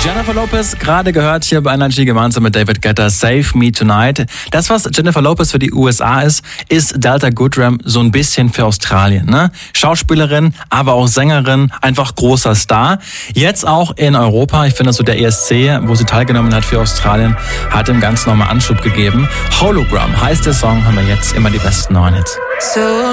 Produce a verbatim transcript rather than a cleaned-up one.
Jennifer Lopez, gerade gehört hier bei Energy gemeinsam mit David Guetta, Save Me Tonight. Das, was Jennifer Lopez für die U S A ist, ist Delta Goodrem so ein bisschen für Australien. Ne? Schauspielerin, aber auch Sängerin, einfach großer Star. Jetzt auch in Europa, ich finde so der E S C, wo sie teilgenommen hat für Australien, hat ihm ganz nochmal Anschub gegeben. Hologram heißt der Song, haben wir jetzt immer die besten neuen Hits. So